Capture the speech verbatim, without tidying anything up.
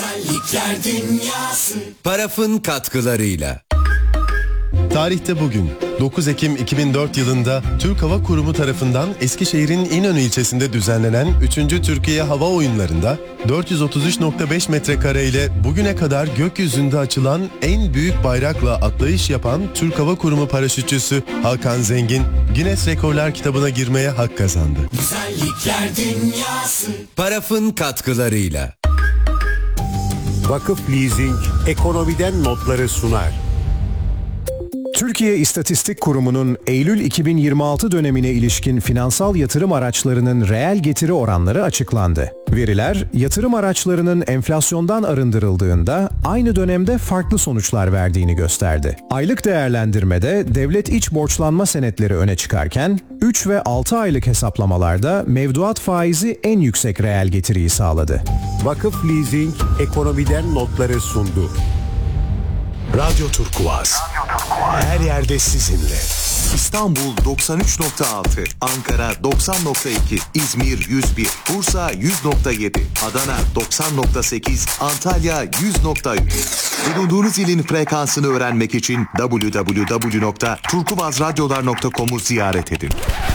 Güzellikler dünyası. Paraf'ın katkılarıyla. Tarihte bugün dokuz Ekim iki bin dört yılında Türk Hava Kurumu tarafından Eskişehir'in İnönü ilçesinde düzenlenen üçüncü Türkiye Hava Oyunları'nda dört yüz otuz üç nokta beş metrekare ile bugüne kadar gökyüzünde açılan en büyük bayrakla atlayış yapan Türk Hava Kurumu paraşütçüsü Hakan Zengin, Guinness Rekorlar kitabına girmeye hak kazandı. Güzellikler dünyası. Paraf'ın katkılarıyla. Vakıf Leasing ekonomiden notları sunar. Türkiye İstatistik Kurumu'nun Eylül iki bin yirmi altı dönemine ilişkin finansal yatırım araçlarının reel getiri oranları açıklandı. Veriler, yatırım araçlarının enflasyondan arındırıldığında aynı dönemde farklı sonuçlar verdiğini gösterdi. Aylık değerlendirmede devlet iç borçlanma senetleri öne çıkarken, üç ve altı aylık hesaplamalarda mevduat faizi en yüksek reel getiriyi sağladı. Vakıf Leasing ekonomiden notları sundu. Radyo Turkuaz. Her yerde sizinle. İstanbul doksan üç nokta altı, Ankara doksan nokta iki, İzmir yüz bir, Bursa yüz nokta yedi, Adana doksan nokta sekiz, Antalya yüz nokta üç. Bulunduğunuz ilin frekansını öğrenmek için double-u double-u double-u nokta turkuazradyolar nokta com'u ziyaret edin.